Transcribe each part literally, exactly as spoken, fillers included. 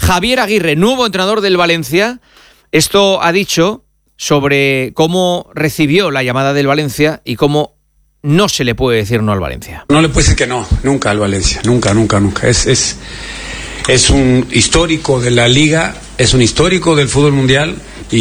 Javier Aguirre, nuevo entrenador del Valencia, esto ha dicho sobre cómo recibió la llamada del Valencia y cómo no se le puede decir no al Valencia. No le puede decir que no, nunca al Valencia, nunca, nunca, nunca. Es, es, es un histórico de la Liga, es un histórico del fútbol mundial y,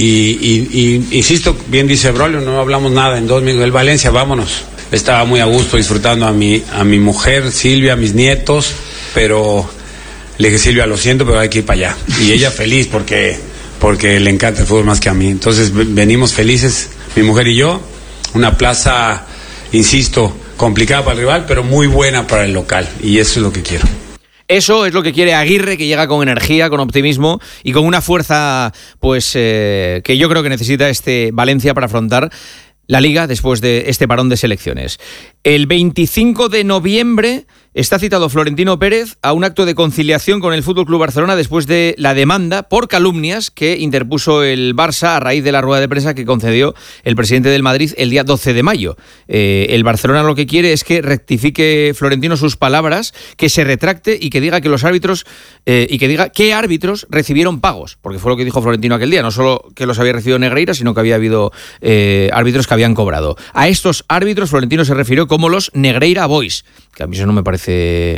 y, y insisto, bien dice Braulio, no hablamos nada en dos minutos. El Valencia, vámonos. Estaba muy a gusto disfrutando a mi, a mi mujer, Silvia, a mis nietos, pero le dije, Silvia, lo siento, pero hay que ir para allá. Y ella feliz porque, porque le encanta el fútbol más que a mí. Entonces venimos felices, mi mujer y yo, una plaza, insisto, complicada para el rival, pero muy buena para el local. Y eso es lo que quiero. Eso es lo que quiere Aguirre, que llega con energía, con optimismo y con una fuerza pues eh, que yo creo que necesita este Valencia para afrontar la Liga después de este parón de selecciones. El veinticinco de noviembre está citado Florentino Pérez a un acto de conciliación con el F C Barcelona después de la demanda por calumnias que interpuso el Barça a raíz de la rueda de prensa que concedió el presidente del Madrid el día doce de mayo. Eh, el Barcelona lo que quiere es que rectifique Florentino sus palabras, que se retracte y que diga que los árbitros eh, y que diga qué árbitros recibieron pagos, porque fue lo que dijo Florentino aquel día, no solo que los había recibido Negreira, sino que había habido eh, árbitros que habían cobrado. A estos árbitros Florentino se refirió como los Negreira Boys, que a mí eso no me parece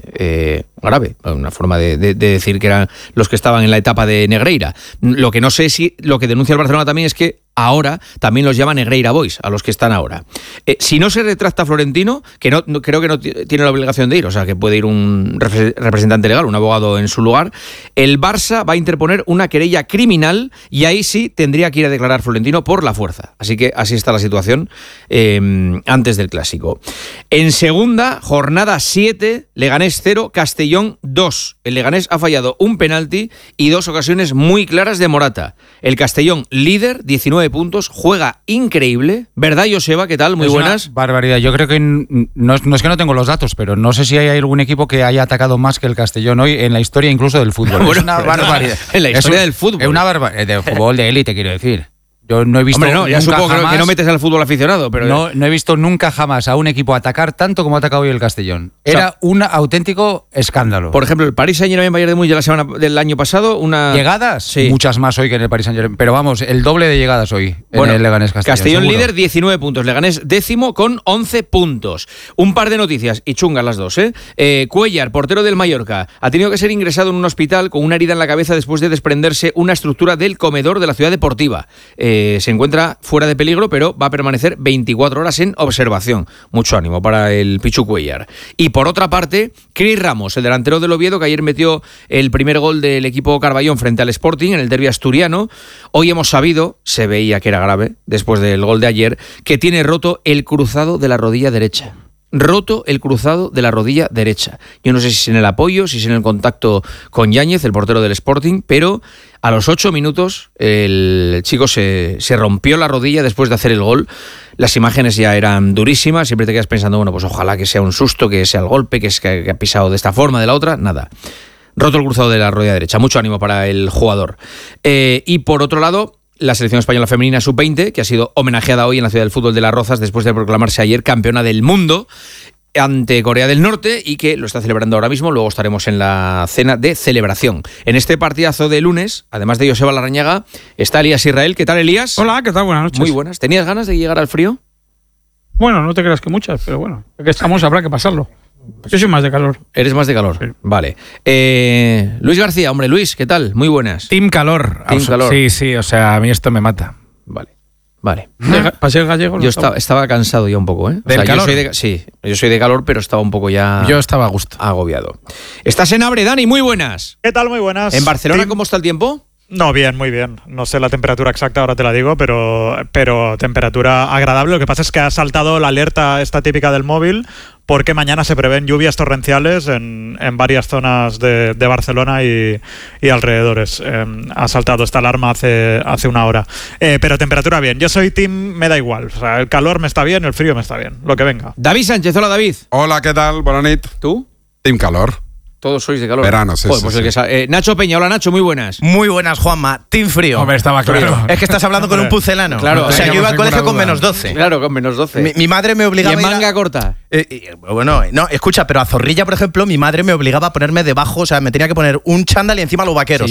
eh, grave, una forma de, de, de decir que eran los que estaban en la etapa de Negreira. Lo que no sé si lo que denuncia el Barcelona también es que ahora también los llama Negreira Boys, a los que están ahora. Eh, si no se retracta Florentino, que no, no creo que no t- tiene la obligación de ir, o sea, que puede ir un repre- representante legal, un abogado en su lugar, el Barça va a interponer una querella criminal y ahí sí tendría que ir a declarar Florentino por la fuerza. Así que así está la situación eh, antes del Clásico. En segunda, jornada siete, Leganés cero, Castellón dos. El Leganés ha fallado un penalti y dos ocasiones muy claras de Morata. El Castellón, líder, diecinueve puntos, juega increíble. ¿Verdad, Joseba? ¿Qué tal? Muy es buenas. Una barbaridad. Yo creo que no, no es que no tengo los datos, pero no sé si hay algún equipo que haya atacado más que el Castellón hoy en la historia incluso del fútbol. Bueno, es una barbaridad. En la historia es un, del fútbol. Es una barbaridad. De fútbol de élite, quiero decir. Yo no he visto Hombre, no, ya nunca supongo jamás, que no metes al fútbol aficionado, pero no, no he visto nunca jamás a un equipo atacar tanto como ha atacado hoy el Castellón. Era o sea, un auténtico escándalo. Por ejemplo, el Paris Saint-Germain Bayern de Múnich la semana del año pasado, una llegadas, sí. muchas más hoy que en el Paris Saint-Germain, pero vamos, el doble de llegadas hoy bueno, en el Leganés Castellón. Castellón seguro. líder, diecinueve puntos, Leganés décimo con once puntos. Un par de noticias y chungas las dos, ¿eh? eh Cuéllar, portero del Mallorca, ha tenido que ser ingresado en un hospital con una herida en la cabeza después de desprenderse una estructura del comedor de la ciudad deportiva. Eh, se encuentra fuera de peligro, pero va a permanecer veinticuatro horas en observación. Mucho ánimo para el Pichu Cuéllar. Y por otra parte, Cris Ramos, el delantero del Oviedo, que ayer metió el primer gol del equipo Carballón frente al Sporting en el derbi asturiano. Hoy hemos sabido, se veía que era grave, después del gol de ayer, que tiene roto el cruzado de la rodilla derecha. Roto el cruzado de la rodilla derecha. Yo no sé si es en el apoyo, si es en el contacto con Yáñez, el portero del Sporting, pero a los ocho minutos el chico se, se rompió la rodilla después de hacer el gol. Las imágenes ya eran durísimas, siempre te quedas pensando, bueno, pues ojalá que sea un susto, que sea el golpe, que, es, que ha pisado de esta forma, de la otra, nada. Roto el cruzado de la rodilla derecha. Mucho ánimo para el jugador. Eh, y por otro lado, la selección española femenina sub veinte, que ha sido homenajeada hoy en la ciudad del fútbol de Las Rozas después de proclamarse ayer campeona del mundo ante Corea del Norte y que lo está celebrando ahora mismo. Luego estaremos en la cena de celebración. En este partidazo de lunes, además de Joseba Larrañaga, está Elías Israel. ¿Qué tal, Elías? Hola, ¿qué tal? Buenas noches. Muy buenas. ¿Tenías ganas de llegar al frío? Bueno, no te creas que muchas, pero bueno, ya que estamos habrá que pasarlo. Yo soy más de calor. Eres más de calor. Sí. Vale. Eh, Luis García, hombre, Luis, ¿qué tal? Muy buenas. Team calor. Team calor. Sí, sí, o sea, a mí esto me mata. Vale. Vale. Para ser gallego. No yo estaba, estaba cansado ya un poco, ¿eh? ¿Del o sea, calor? Yo soy de, sí, yo soy de calor, pero estaba un poco ya. Yo estaba a gusto. Agobiado. Estás en Abre, Dani, muy buenas. ¿Qué tal? Muy buenas. ¿En Barcelona Team... cómo está el tiempo? No, bien, muy bien. No sé la temperatura exacta, ahora te la digo, pero, pero temperatura agradable. Lo que pasa es que ha saltado la alerta esta típica del móvil porque mañana se prevén lluvias torrenciales en, en varias zonas de, de Barcelona y, y alrededores. Eh, ha saltado esta alarma hace, hace una hora. Eh, pero temperatura bien. Yo soy team, me da igual. O sea, el calor me está bien, el frío me está bien. Lo que venga. David Sánchez, hola David. Hola, ¿qué tal? Buenas noches. ¿Tú? Team calor. Todos sois de calor. Verano, sí, Joder, sí, pues sí. el que sa- eh, Nacho Peña, hola Nacho, muy buenas. Muy buenas, Juanma. Team frío. Hombre, estaba claro. Es que estás hablando con un pucelano. Claro. O sea, yo iba al colegio con duda. menos doce. Claro, con menos doce. Mi, mi madre me ¿Y obligaba en a ir a- manga corta? Eh, eh, bueno, no, escucha, pero a Zorrilla, por ejemplo, mi madre me obligaba a ponerme debajo, o sea, me tenía que poner un chándal y encima los vaqueros.